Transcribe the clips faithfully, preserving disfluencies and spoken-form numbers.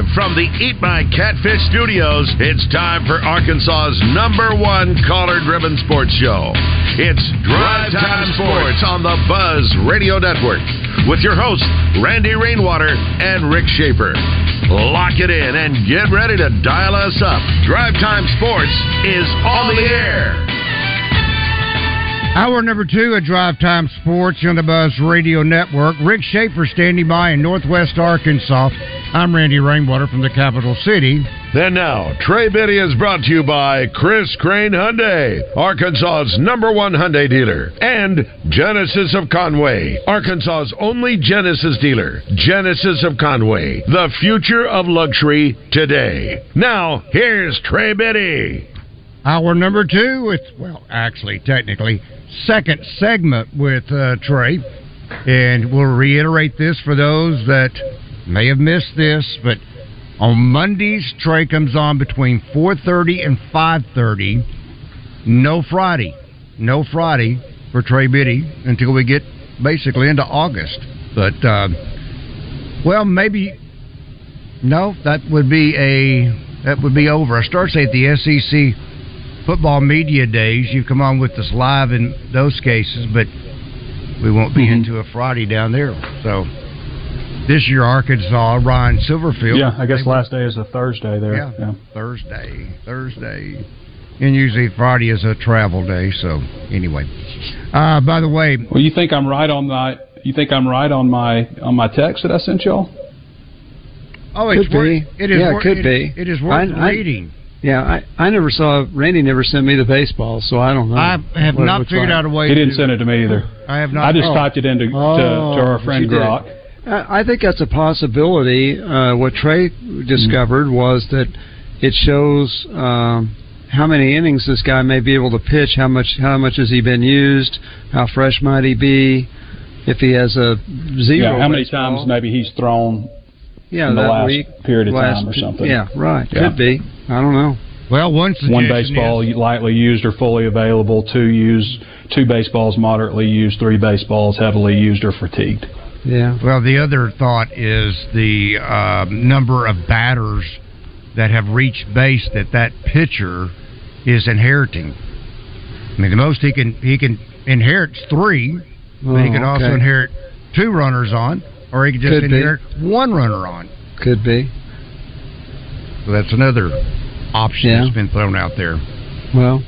from the Eat My Catfish studios, it's time for Arkansas's number one caller-driven sports show. It's Drive Time Sports on the Buzz Radio Network with your hosts, Randy Rainwater and Rick Schaefer. Lock it in and get ready to dial us up. Drive Time Sports is on the air. Hour number two of Drive Time Sports on the Buzz Radio Network. Rick Schaefer standing by in Northwest Arkansas. I'm Randy Rainwater from the capital city. And now, Trey Biddy is brought to you by Chris Crane Hyundai, Arkansas's number one Hyundai dealer, and Genesis of Conway, Arkansas's only Genesis dealer. Genesis of Conway, the future of luxury today. Now, here's Trey Biddy. Hour number two with, well, actually, technically, second segment with uh, Trey. And we'll reiterate this for those that may have missed this, but on Mondays, Trey comes on between four thirty and five thirty. No Friday. No Friday for Trey Biddy until we get basically into August. But, uh, well, maybe, no, that would be a, that would be over. I start saying at the S E C football media days, you come on with us live in those cases, but we won't be mm-hmm. into a Friday down there. So this year, Arkansas, Ryan Silverfield. Yeah, I guess last day is a Thursday there. Yeah, yeah, Thursday, Thursday. And usually Friday is a travel day, so anyway. Uh, by the way... Well, you think I'm right on my, you think I'm right on my, on my text that I sent y'all? Oh, it's could worth, be. It is yeah, wor- it could it, be. It is worth I, reading. I, Yeah, I, I never saw, Randy never sent me the baseball, so I don't know. I have what not figured like. out a way he to... He didn't send it to me either. I have not... I just oh. typed it into oh, to, to our friend Grok. I, I think that's a possibility. Uh, what Trey discovered mm-hmm. was that it shows um, how many innings this guy may be able to pitch, how much how much has he been used, how fresh might he be, if he has a zero. Yeah, how many baseball. times maybe he's thrown yeah, in the that last week, period of last, time or something. Yeah, right. Yeah. Could be. I don't know. Well, one suggestion One baseball is, lightly used or fully available, two used, two baseballs moderately used, three baseballs heavily used or fatigued. Yeah. Well, the other thought is the uh, number of batters that have reached base that that pitcher is inheriting. I mean, the most he can he can inherit is three, oh, but he can okay. also inherit two runners on, or he can just Could inherit be. one runner on. Could be. So that's another option yeah. that's been thrown out there. Well,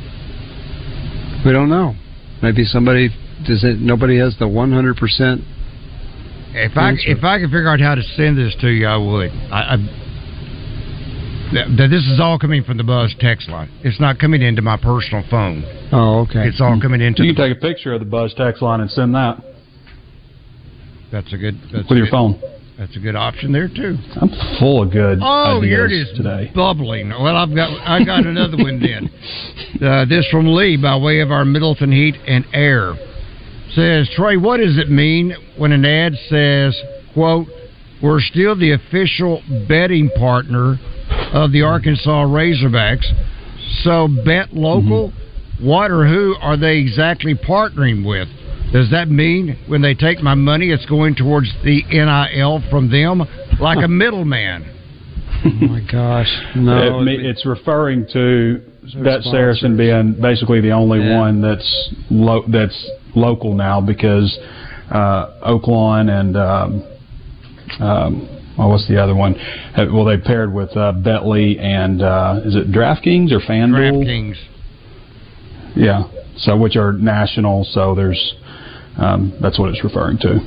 we don't know. Maybe somebody does it. Nobody has the one hundred percent. If I answer. if I could figure out how to send this to you, I would. I, I, th- this is all coming from the Buzz text line. It's not coming into my personal phone. Oh, okay. It's all coming into. You can the, take a picture of the Buzz text line and send that. That's a good. That's with a your good, phone. That's a good option there too. I'm full of good oh, ideas here it is today. Bubbling. Well, I've got I got another one then. Uh, this from Lee by way of our Middleton Heat and Air. Says, Trey, what does it mean when an ad says, quote, we're still the official betting partner of the Arkansas Razorbacks, so bet local? Mm-hmm. What or who are they exactly partnering with? Does that mean when they take my money, it's going towards the N I L from them, like a middleman? Oh, my gosh. No. It, it's referring to Bet Saracen being basically the only yeah. one that's lo- that's local now because uh, Oaklawn and um, um, well, what's the other one? Have, well, they paired with uh, Betley and uh, is it DraftKings or FanDuel? DraftKings. Yeah. So which are national. So there's um, that's what it's referring to.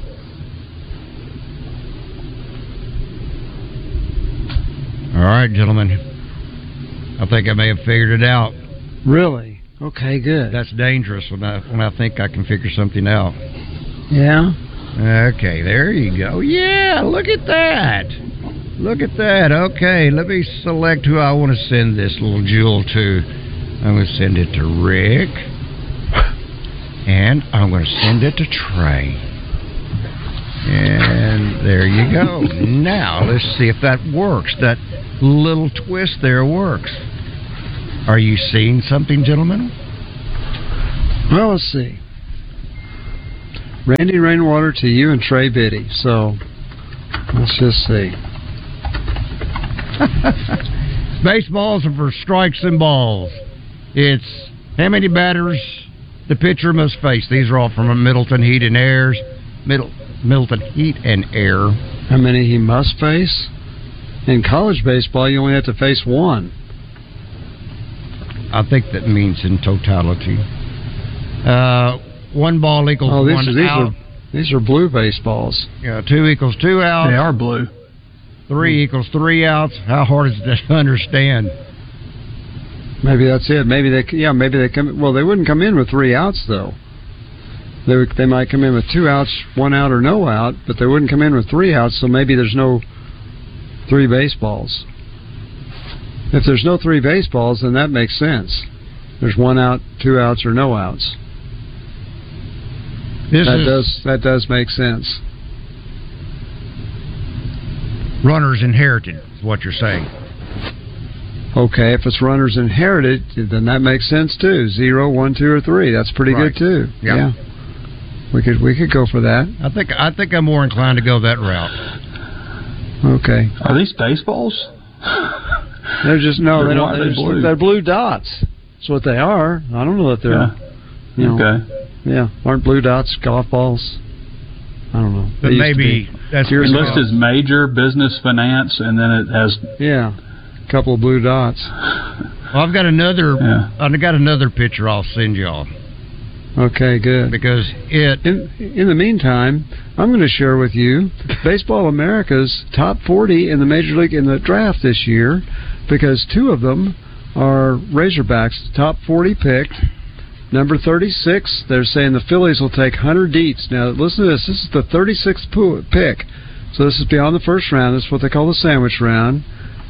All right, gentlemen. I think I may have figured it out. Really? Okay, good. That's dangerous when I when I think I can figure something out. Yeah. Okay, there you go. Yeah, look at that. Look at that. Okay, let me select who I want to send this little jewel to. I'm going to send it to Rick. And I'm going to send it to Trey. And there you go. Now, let's see if that works. That little twist there works. Are you seeing something, gentlemen? Well, let's see. Randy Rainwater to you and Trey Biddy. So, let's just see. Baseballs are for strikes and balls. It's how many batters the pitcher must face. These are all from Middleton Heat and Airs. Middle, Middleton Heat and Air. How many he must face? In college baseball, you only have to face one. I think that means in totality. Uh, one ball equals oh, these one are, these out. Are, these are blue baseballs. Yeah, two equals two outs. They are blue. Three mm. equals three outs. How hard is that to understand? Maybe that's it. Maybe they, yeah, maybe they come. Well, they wouldn't come in with three outs though. They would, they might come in with two outs, one out or no out, but they wouldn't come in with three outs. So maybe there's no three baseballs. If there's no three baseballs, then that makes sense. There's one out, two outs, or no outs. This that is does that does make sense. Runners inherited is what you're saying. Okay, if it's runners inherited, then that makes sense too. Zero, one, two, or three. That's pretty right. good too. Yep. Yeah, we could we could go for that. I think I think I'm more inclined to go that route. Okay. Are these baseballs? They're just no. They're they don't. why They're, they just, blue? they're blue dots. That's what they are. I don't know that they're. Yeah. You know, okay. Yeah, aren't blue dots golf balls? I don't know. But maybe that's it lists as major business finance, and then it has yeah, a couple of blue dots. Well, I've got another. Yeah. I've got another picture I'll send y'all. Okay, good. Because it. In, in the meantime, I'm going to share with you Baseball America's top forty in the Major League in the draft this year, because two of them are Razorbacks, top forty picked. Number thirty-six, they're saying the Phillies will take Hunter Dietz. Now, listen to this. This is the thirty-sixth pick. So this is beyond the first round. This is what they call the sandwich round.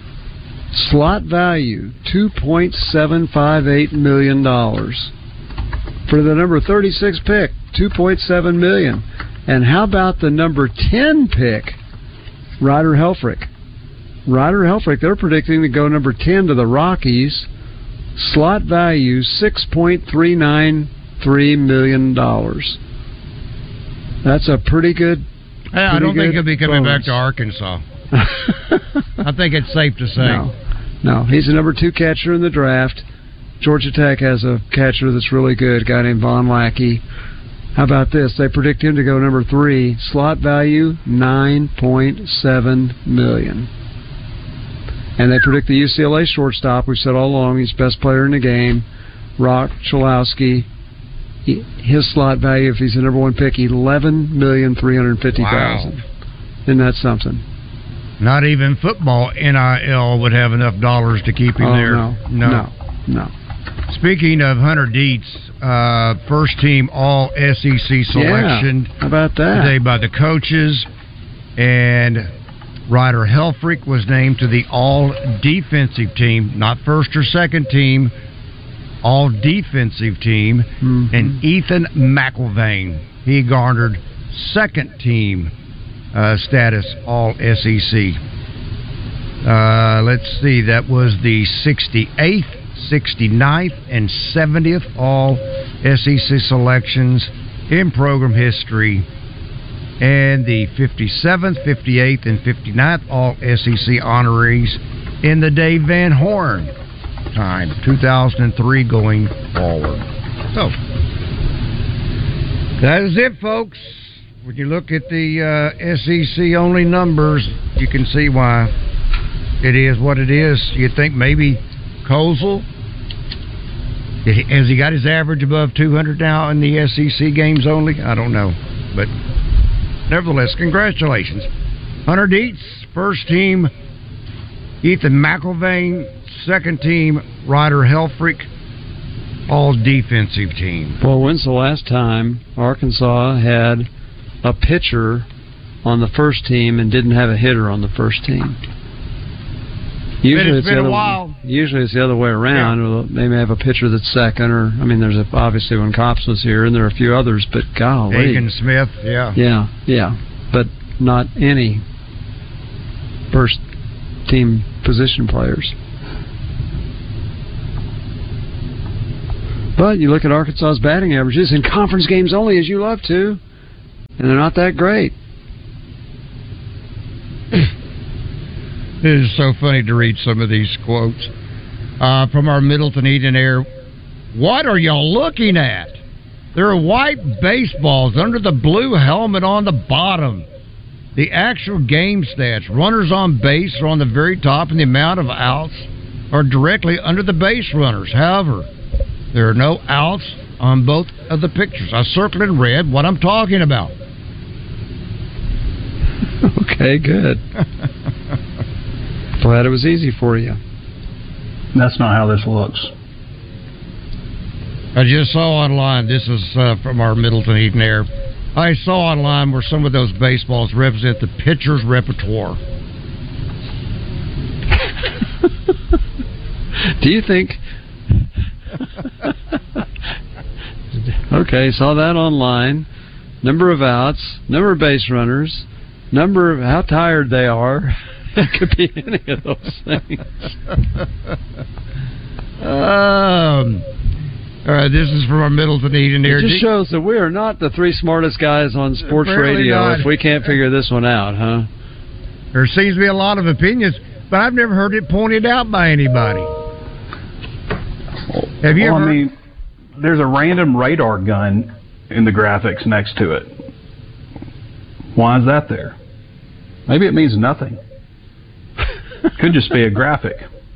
Slot value, two point seven five eight million dollars. For the number thirty-six pick, two point seven million dollars. And how about the number ten pick, Ryder Helfrich? Ryder Helfrich, they're predicting to go number ten to the Rockies. Slot value, six point three nine three million dollars. That's a pretty good. Yeah, I don't think he'll be coming bonus. back to Arkansas. I think it's safe to say. No, no, he's the number two catcher in the draft. Georgia Tech has a catcher that's really good, a guy named Von Lackey. How about this? They predict him to go number three. Slot value, nine point seven million dollars. And they predict the U C L A shortstop, we've said all along, he's best player in the game, Rock Chalowski. He, his slot value, if he's the number one pick, eleven million three hundred fifty thousand dollars. Wow. Isn't that something? Not even football N I L would have enough dollars to keep him oh, there. No, no, no. no. Speaking of Hunter Dietz, uh, first team All S E C selection. Yeah, how about that? Today by the coaches. And Ryder Helfrich was named to the All Defensive Team, not first or second team, All Defensive Team. Mm-hmm. And Ethan McIlvain, he garnered second team uh, status, All S E C. Uh, let's see, that was the sixty-eighth, sixty-ninth, and seventieth All S E C selections in program history. And the fifty-seventh, fifty-eighth, and fifty-ninth All S E C honorees in the Dave Van Horn time, two thousand three going forward. So, that is it, folks. When you look at the uh, S E C-only numbers, you can see why it is what it is. You'd think maybe Kozel, has he got his average above two hundred now in the S E C games only? I don't know, but nevertheless, congratulations. Hunter Dietz, first team. Ethan McIlvain, second team. Ryder Helfrich, all defensive team. Well, when's the last time Arkansas had a pitcher on the first team and didn't have a hitter on the first team? Usually it's been it's a while. Way, usually it's the other way around. Yeah. They may have a pitcher that's second, or I mean, there's a, obviously when Cops was here, and there are a few others. But golly, Aiken Smith, yeah, yeah, yeah, but not any first team position players. But you look at Arkansas's batting averages in conference games only, as you love to, and they're not that great. It is so funny to read some of these quotes uh, from our Middleton Eden Air. What are y'all looking at? There are white baseballs under the blue helmet on the bottom. The actual game stats, runners on base are on the very top, and the amount of outs are directly under the base runners. However, there are no outs on both of the pictures. I circled in red what I'm talking about. Okay, good. Glad it was easy for you. That's not how this looks. I just saw online, this is uh, from our Middleton Eden Air, I saw online where some of those baseballs represent the pitcher's repertoire. Do you think... Okay, saw that online. Number of outs, number of base runners, number of how tired they are. It could be any of those things. um... All right, this is from our Middleton Eden Air. It just shows that we are not the three smartest guys on sports Apparently radio not. if we can't figure this one out, huh? There seems to be a lot of opinions, but I've never heard it pointed out by anybody. Have you well, ever? I mean, there's a random radar gun in the graphics next to it. Why is that there? Maybe it means nothing. Could just be a graphic.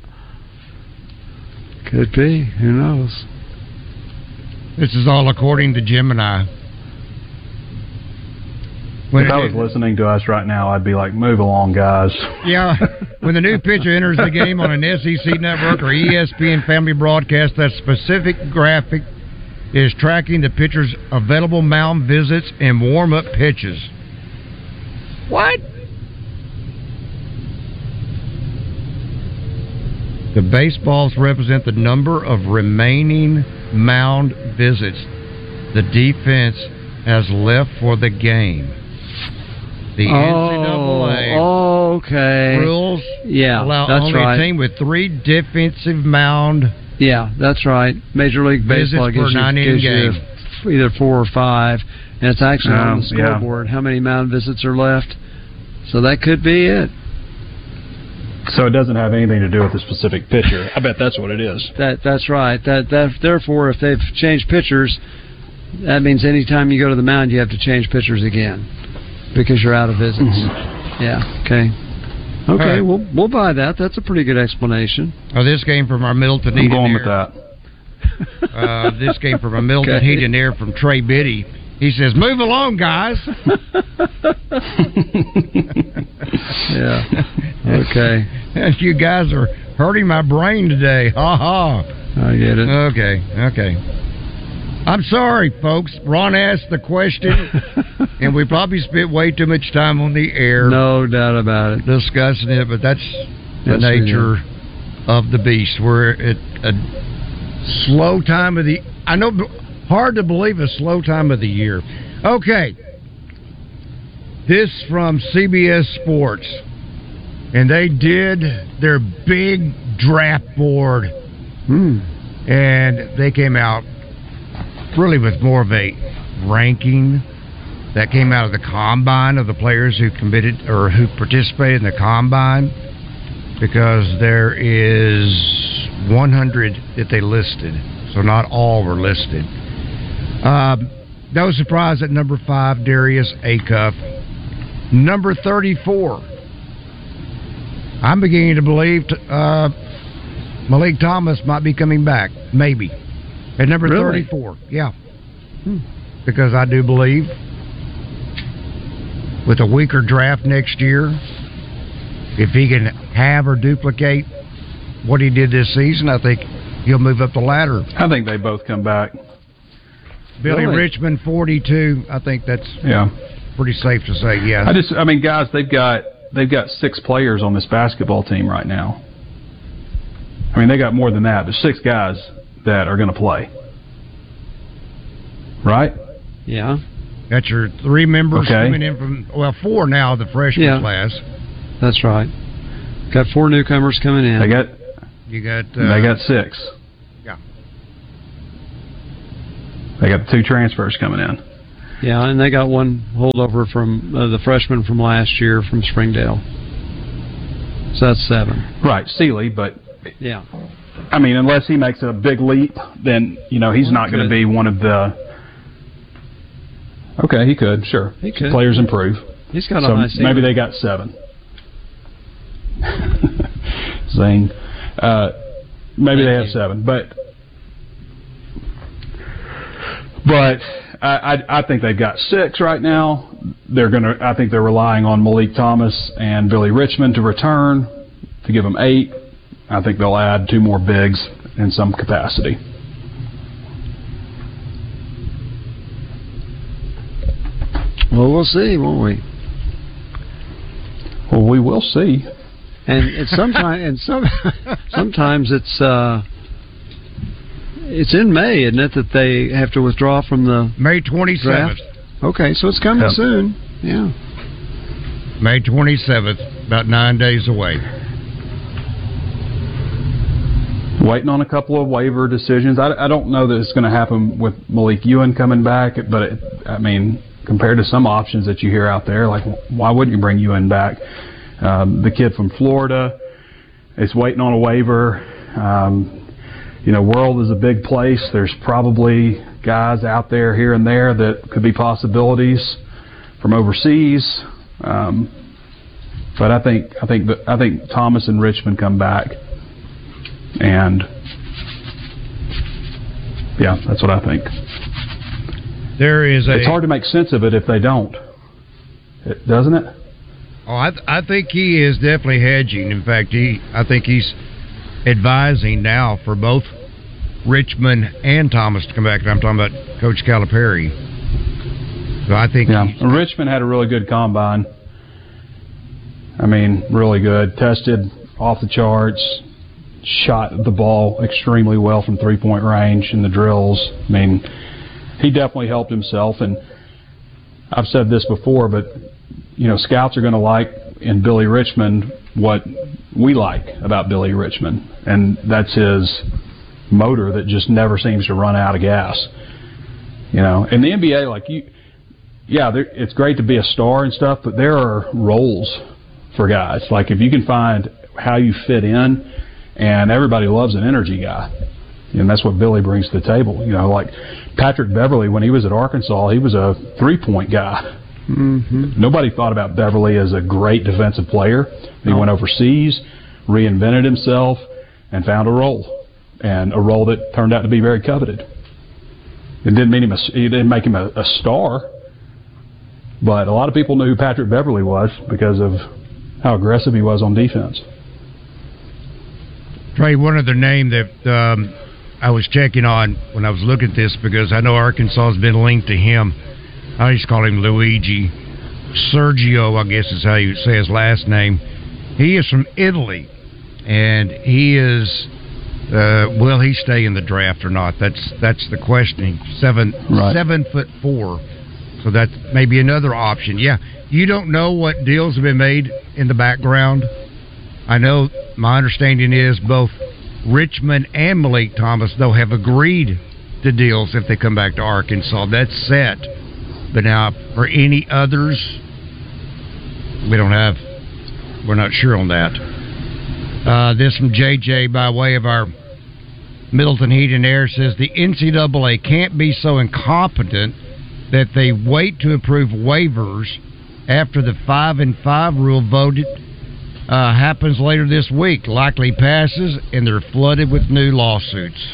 Could be. Who knows? This is all according to Gemini. When if I it, was listening to us right now, I'd be like, move along, guys. Yeah. When the new pitcher enters the game on an S E C network or E S P N family broadcast, that specific graphic is tracking the pitcher's available mound visits and warm-up pitches. What? The baseballs represent the number of remaining mound visits the defense has left for the game. The oh, N C double A oh, okay. rules yeah, allow that's only right. a team with three defensive mound Yeah, that's right. Major League Baseball gives, you, gives you f- either four or five, and it's actually um, on the scoreboard yeah. how many mound visits are left. So that could be it. So it doesn't have anything to do with the specific pitcher. I bet that's what it is. That that's right. That that therefore, if they've changed pitchers, that means anytime you go to the mound, you have to change pitchers again because you're out of visits. Mm-hmm. Yeah. Okay. Okay. Right. We'll we'll buy that. That's a pretty good explanation. Oh, this came from our Middleton I'm Eden going Air. with that. Uh, this came from a Middleton okay. Eden Air from Trey Biddy. He says, "Move along, guys." Yeah. Okay. And you guys are hurting my brain today. Ha ha. I get it. Okay. Okay. I'm sorry, folks. Ron asked the question, and we probably spent way too much time on the air. No doubt about it. Discussing it, but that's the yes, nature of the beast. We're at a slow time of the. I know, hard to believe a slow time of the year. Okay. This from C B S Sports, and they did their big draft board, hmm. and they came out really with more of a ranking that came out of the combine of the players who committed or who participated in the combine, because there is one hundred that they listed, so not all were listed. Um, no surprise at number five, Darius Acuff. Number thirty-four, I'm beginning to believe uh, Malik Thomas might be coming back, maybe. At number really? thirty-four, yeah. Hmm. Because I do believe with a weaker draft next year, if he can have or duplicate what he did this season, I think he'll move up the ladder. I think they both come back. Billy really? Richmond, forty-two. I think that's yeah. pretty safe to say, yes. I just, I mean, guys, they've got they've got six players on this basketball team right now. I mean, they got more than that. There's six guys that are going to play, right? Yeah. That's your three members okay. coming in from, well, four now, the freshman yeah. class. That's right. Got four newcomers coming in. They got, you got, uh, they got six. Yeah. They got two transfers coming in. Yeah, and they got one holdover from uh, the freshman from last year from Springdale. So that's seven. Right, Sealy, but yeah. I mean, unless he makes a big leap, then you know he's not going to be one of the. Okay, he could, sure. He could. Players improve. He's got so a high ceiling. Maybe they got seven. Zing. Uh, maybe Thank they have you. seven, but but I, I I think they've got six right now. They're gonna. I think they're relying on Malik Thomas and Billy Richmond to return to give them eight. I think they'll add two more bigs in some capacity. Well, we'll see, won't we? Well, we will see. And it's sometimes, and some, sometimes it's uh, it's in May, isn't it, that they have to withdraw from the May twenty-seventh. Okay, so it's coming yep. soon. Yeah, May twenty-seventh, about nine days away. Waiting on a couple of waiver decisions. I, I don't know that it's going to happen with Malik Ewan coming back, but it, I mean, compared to some options that you hear out there, like why wouldn't you bring Ewan back? Um, the kid from Florida is waiting on a waiver. Um, you know, World is a big place. There's probably guys out there here and there that could be possibilities from overseas. Um, but I think I think that, I think Thomas and Richmond come back, and yeah, that's what I think. There is a. It's hard to make sense of it if they don't, it, doesn't it? Oh, I, th- I think he is definitely hedging. In fact, he I think he's advising now for both Richmond and Thomas to come back. And I'm talking about Coach Calipari. So I think yeah. Richmond had a really good combine. I mean, really good. Tested off the charts. Shot the ball extremely well from three-point range in the drills. I mean, he definitely helped himself. And I've said this before, but you know, scouts are going to like in Billy Richmond what we like about Billy Richmond, and that's his motor that just never seems to run out of gas. You know, in the N B A, like you, yeah, it's great to be a star and stuff, but there are roles for guys. Like if you can find how you fit in, and everybody loves an energy guy, and that's what Billy brings to the table. You know, like Patrick Beverly when he was at Arkansas, he was a three-point guy. Mm-hmm. Nobody thought about Beverly as a great defensive player. He oh. went overseas, reinvented himself, and found a role, and a role that turned out to be very coveted. It didn't mean him. A, it didn't make him a, a star, but a lot of people knew who Patrick Beverly was because of how aggressive he was on defense. Trey, one other name that um, I was checking on when I was looking at this because I know Arkansas has been linked to him. I just call him Luigi. Sergio, I guess is how you say his last name. He is from Italy, and he is. Uh, will he stay in the draft or not? That's that's the question. Seven right. seven foot four, so that may be another option. Yeah, you don't know what deals have been made in the background. I know my understanding is both Richmond and Malik Thomas though have agreed to deals if they come back to Arkansas. That's set. But now, for any others, we don't have, we're not sure on that. Uh, this from J J by way of our Middleton Heat and Air says the N C double A can't be so incompetent that they wait to approve waivers after the five and five rule voted uh, happens later this week. Likely passes, and they're flooded with new lawsuits.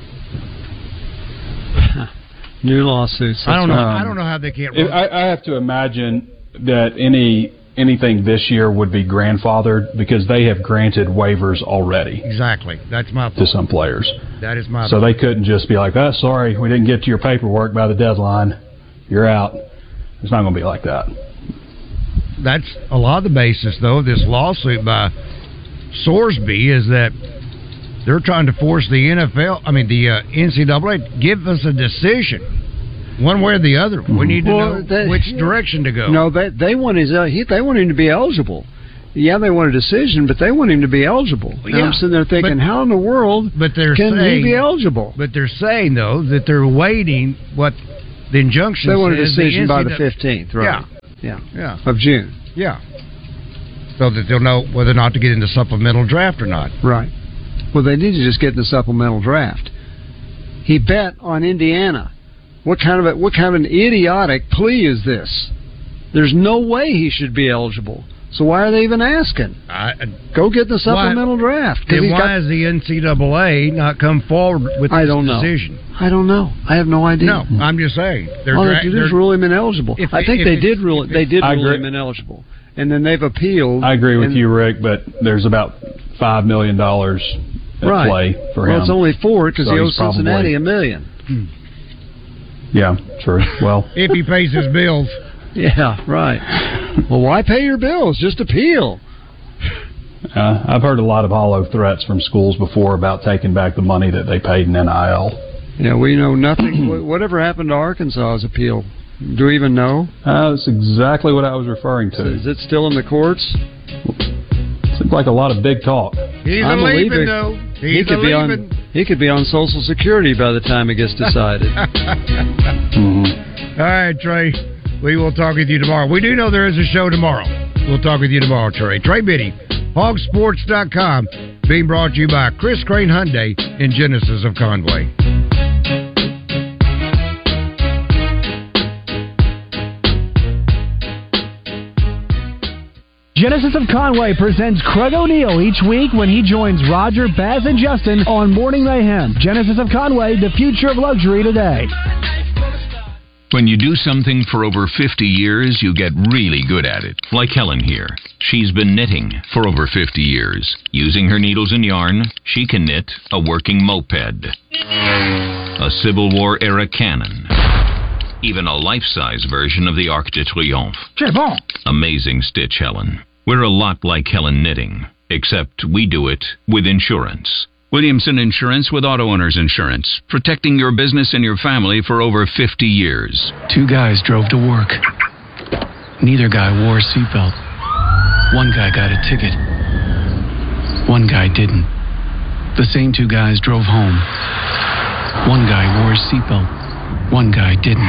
New lawsuits. I don't know. Um, I don't know how they can't. It, I, I have to imagine that any anything this year would be grandfathered because they have granted waivers already. Exactly. That's my thought. To some players. That is my. So thought. they couldn't just be like, "Oh, sorry, we didn't get to your paperwork by the deadline. You're out." It's not going to be like that. That's a lot of the basis, though, of this lawsuit by Sorsby is that they're trying to force the N F L, I mean, the uh, N C double A, give us a decision, one way or the other. We need to well, know they, which direction to go. No, they they want his uh, he, they want him to be eligible. Yeah, they want a decision, but they want him to be eligible. Well, yeah, I'm sitting there thinking, but, how in the world but they're can saying, he be eligible? But they're saying, though, that they're waiting what the injunction they want a says decision the by the fifteenth, right? Yeah. Yeah. Yeah. Of June. Yeah. so that they'll know whether or not to get into supplemental draft or not. Right. Well, they need to just get in the supplemental draft. He bet on Indiana. What kind of a, what kind of an idiotic plea is this? There's no way he should be eligible. So why are they even asking? I, Go get the supplemental why, draft. Then why got, has the N C double A not come forward with I this don't know. decision? I don't know. I have no idea. No, I'm just saying. They're All dra- they did is they're, rule him ineligible. If, I think if they it, did rule it. They did I rule agree. him ineligible, and then they've appealed. I agree with and, you, Rick, but there's about five million dollars at right. play for well, him. it's only four because So he he's owes Cincinnati probably- a million. Hmm. Yeah, true. Well, if he pays his bills. Yeah, right. Well, why pay your bills? Just appeal. uh, I've heard a lot of hollow threats from schools before about taking back the money that they paid in N I L. Yeah, we know nothing. Wh- Whatever happened to Arkansas's appeal? Do we even know? Uh, that's exactly what I was referring to. Is it still in the courts? Seems like a lot of big talk. He's I'm a leaving, leaving. though. He He's could a be leaving. on. He could be on Social Security by the time it gets decided. Mm-hmm. All right, Trey. We will talk with you tomorrow. We do know there is a show tomorrow. We'll talk with you tomorrow, Trey. Trey Biddy, hog sports dot com, being brought to you by Chris Crane Hyundai and Genesis of Conway. Genesis of Conway presents Craig O'Neill each week when he joins Roger, Baz, and Justin on Morning Mayhem. Genesis of Conway, the future of luxury today. When you do something for over fifty years, you get really good at it. Like Helen here. She's been knitting for over fifty years. Using her needles and yarn, she can knit a working moped, a Civil War-era cannon, even a life-size version of the Arc de Triomphe. Amazing stitch, Helen. We're a lot like Helen Knitting, except we do it with insurance. Williamson Insurance with Auto Owners Insurance, protecting your business and your family for over fifty years. Two guys drove to work. Neither guy wore a seatbelt. One guy got a ticket. One guy didn't. The same two guys drove home. One guy wore a seatbelt. One guy didn't.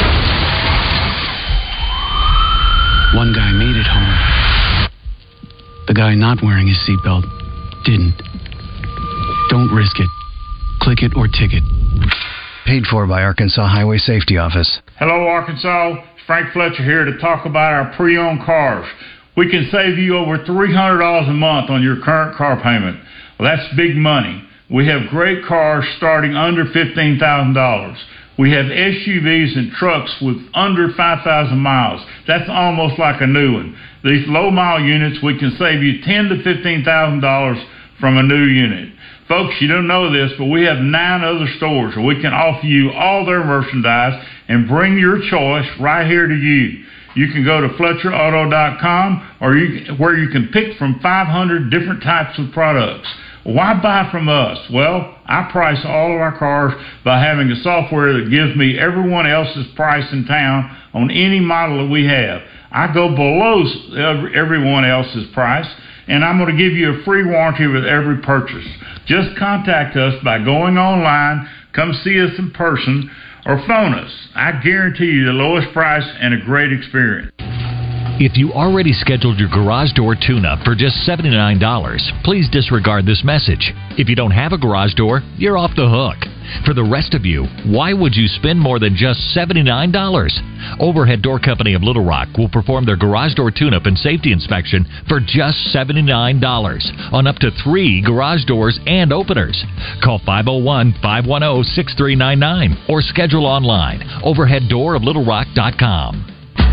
One guy made it home. The guy not wearing his seatbelt didn't. Don't risk it. Click it or ticket. Paid for by Arkansas Highway Safety Office. Hello, Arkansas. It's Frank Fletcher here to talk about our pre-owned cars. We can save you over three hundred dollars a month on your current car payment. Well, that's big money. We have great cars starting under fifteen thousand dollars. We have S U Vs and trucks with under five thousand miles. That's almost like a new one. These low-mile units, we can save you ten thousand to fifteen thousand dollars from a new unit. Folks, you don't know this, but we have nine other stores where we can offer you all their merchandise and bring your choice right here to you. You can go to Fletcher Auto dot com or you, where you can pick from five hundred different types of products. Why buy from us? Well, I price all of our cars by having a software that gives me everyone else's price in town on any model that we have. I go below everyone else's price, and I'm going to give you a free warranty with every purchase. Just contact us by going online, come see us in person, or phone us. I guarantee you the lowest price and a great experience. If you already scheduled your garage door tune-up for just seventy-nine dollars, please disregard this message. If you don't have a garage door, you're off the hook. For the rest of you, why would you spend more than just seventy-nine dollars? Overhead Door Company of Little Rock will perform their garage door tune-up and safety inspection for just seventy-nine dollars on up to three garage doors and openers. Call five oh one, five one oh, six three nine nine or schedule online, overhead door of little rock dot com.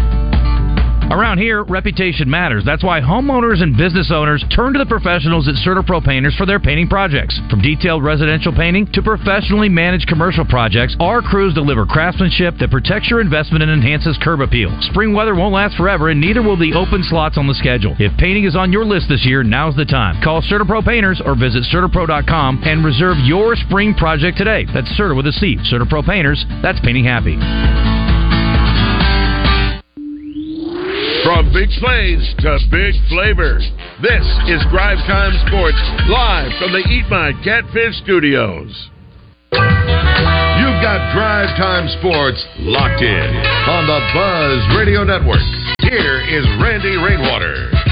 Around here, reputation matters. That's why homeowners and business owners turn to the professionals at CertaPro Painters for their painting projects. From detailed residential painting to professionally managed commercial projects, our crews deliver craftsmanship that protects your investment and enhances curb appeal. Spring weather won't last forever, and neither will the open slots on the schedule. If painting is on your list this year, now's the time. Call CertaPro Painters or visit Certa Pro dot com and reserve your spring project today. That's Certa with a C. CertaPro Painters. That's painting happy. From big plays to big flavor, this is Drive Time Sports, live from the Eat My Catfish studios. You've got Drive Time Sports locked in on the Buzz Radio Network. Here is Randy Rainwater.